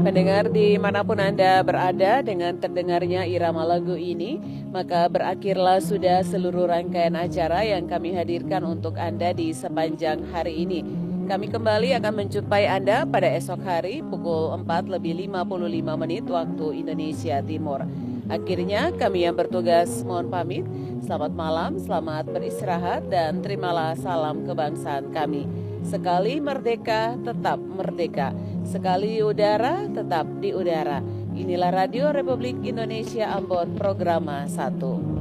Pendengar dimanapun Anda berada, dengan terdengarnya irama lagu ini, maka berakhirlah sudah seluruh rangkaian acara yang kami hadirkan untuk Anda di sepanjang hari ini. Kami kembali akan menjumpai Anda pada esok hari pukul 4:55 waktu Indonesia Timur. Akhirnya kami yang bertugas mohon pamit. Selamat malam, selamat beristirahat, dan terimalah salam kebangsaan kami. Sekali merdeka, tetap merdeka. Sekali udara, tetap di udara. Inilah Radio Republik Indonesia Ambon, Programa 1.